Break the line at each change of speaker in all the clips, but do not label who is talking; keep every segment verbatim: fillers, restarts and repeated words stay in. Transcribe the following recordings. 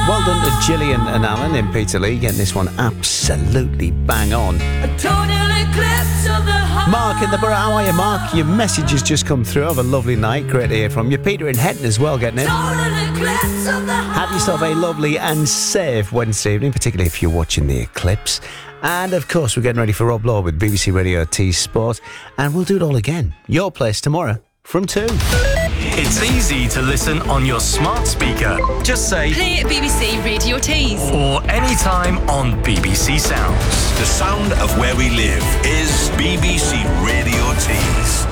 Well done to Gillian and Alan in Peterlee, getting this one absolutely bang on.
A total eclipse of the heart.
Mark in the Borough, how are you, Mark? Your message has just come through. Have a lovely night. Great to hear from you. Peter in Hetton as well, getting it.
Total eclipse of the heart.
Have yourself a lovely and safe Wednesday evening, particularly if you're watching the eclipse. And of course, we're getting ready for Rob Law with B B C Radio T Sport, and we'll do it all again. Your place tomorrow from two.
It's easy to listen on your smart speaker. Just say
play at B B C Radio Tees.
Or anytime on B B C Sounds.
The sound of where we live is B B C Radio Tees.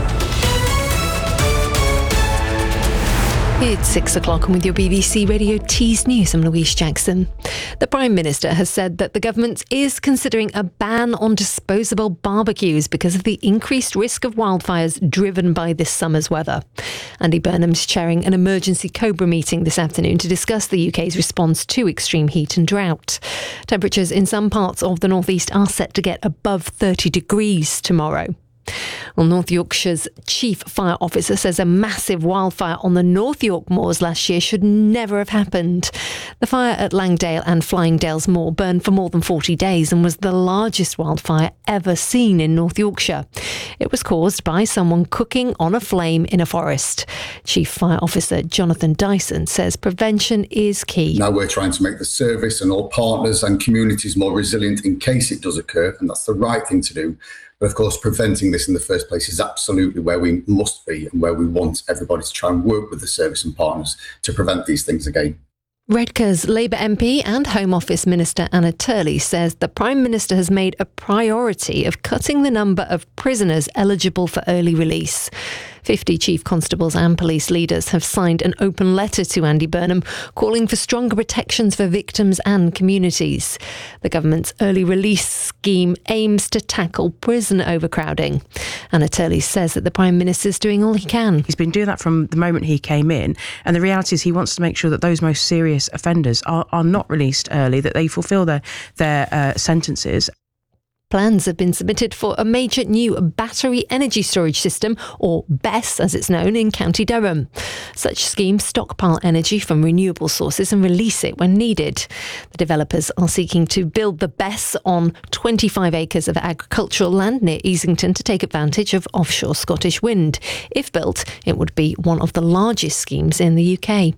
It's six o'clock and with your B B C Radio Tees News, I'm Louise Jackson. The Prime Minister has said that the government is considering a ban on disposable barbecues because of the increased risk of wildfires driven by this summer's weather. Andy Burnham's chairing an emergency COBRA meeting this afternoon to discuss the U K's response to extreme heat and drought. Temperatures in some parts of the northeast are set to get above thirty degrees tomorrow. Well, North Yorkshire's chief fire officer says a massive wildfire on the North York Moors last year should never have happened. The fire at Langdale and Flyingdales Moor burned for more than forty days and was the largest wildfire ever seen in North Yorkshire. It was caused by someone cooking on a flame in a forest. Chief Fire Officer Jonathan Dyson says prevention is key.
Now we're trying to make the service and all partners and communities more resilient in case it does occur, and that's the right thing to do. But of course, preventing this in the first place is absolutely where we must be and where we want everybody to try and work with the service and partners to prevent these things again.
Redcar's Labour M P and Home Office Minister Anna Turley says the Prime Minister has made a priority of cutting the number of prisoners eligible for early release. fifty chief constables and police leaders have signed an open letter to Andy Burnham calling for stronger protections for victims and communities. The government's early release scheme aims to tackle prison overcrowding. Anna Turley says that the Prime Minister's doing all he can.
He's been doing that from the moment he came in, and the reality is he wants to make sure that those most serious offenders are, are not released early, that they fulfil their, their uh, sentences.
Plans have been submitted for a major new battery energy storage system, or BESS as it's known, in County Durham. Such schemes stockpile energy from renewable sources and release it when needed. The developers are seeking to build the BESS on twenty-five acres of agricultural land near Easington to take advantage of offshore Scottish wind. If built, it would be one of the largest schemes in the U K.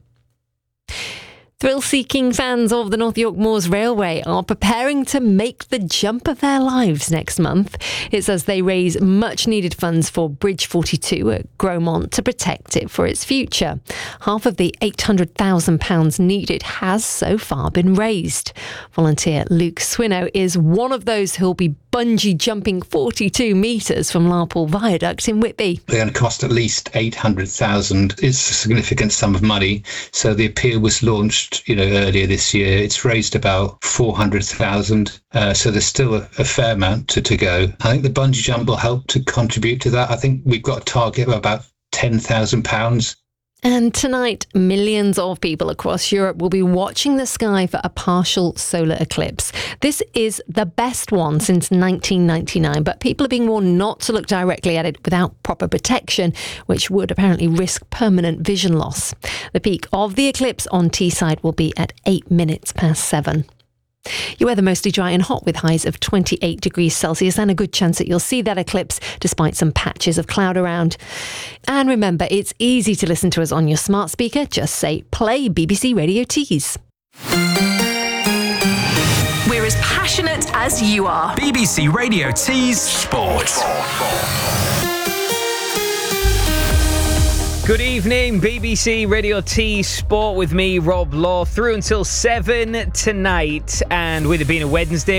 Thrill-seeking fans of the North York Moors Railway are preparing to make the jump of their lives next month. It's as they raise much-needed funds for Bridge forty-two at Gromont to protect it for its future. Half of the eight hundred thousand pounds needed has so far been raised. Volunteer Luke Swinow is one of those who'll be bungee jumping forty-two metres from Larpool Viaduct in Whitby.
They're going to cost at least eight hundred thousand pounds. It's a significant sum of money. So the appeal was launched, you know, earlier this year. It's raised about four hundred thousand. Uh, so there's still a, a fair amount to, to go. I think the bungee jump will help to contribute to that. I think we've got a target of about ten thousand pounds.
And tonight, millions of people across Europe will be watching the sky for a partial solar eclipse. This is the best one since nineteen ninety-nine, but people are being warned not to look directly at it without proper protection, which would apparently risk permanent vision loss. The peak of the eclipse on Teesside will be at eight minutes past seven. Your weather mostly dry and hot with highs of twenty-eight degrees Celsius and a good chance that you'll see that eclipse despite some patches of cloud around. And remember, it's easy to listen to us on your smart speaker. Just say play B B C Radio Tees.
We're as passionate as you are.
B B C Radio Tees Sport.
Good evening, B B C Radio T Sport with me, Rob Law, through until seven tonight. And with it being a Wednesday,